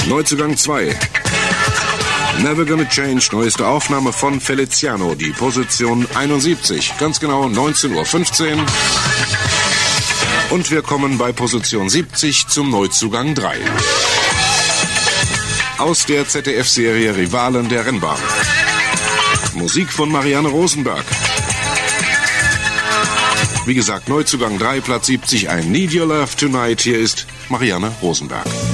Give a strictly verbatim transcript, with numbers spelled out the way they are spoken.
Neuzugang zwei. Never Gonna Change, neueste Aufnahme von Feliciano, die Position einundsiebzig, ganz genau neunzehn Uhr fünfzehn. Und wir kommen bei Position siebzig zum Neuzugang drei. Aus der Z D F-Serie Rivalen der Rennbahn. Musik von Marianne Rosenberg. Wie gesagt, Neuzugang drei, Platz siebzig, I Need Your Love Tonight. Hier ist Marianne Rosenberg.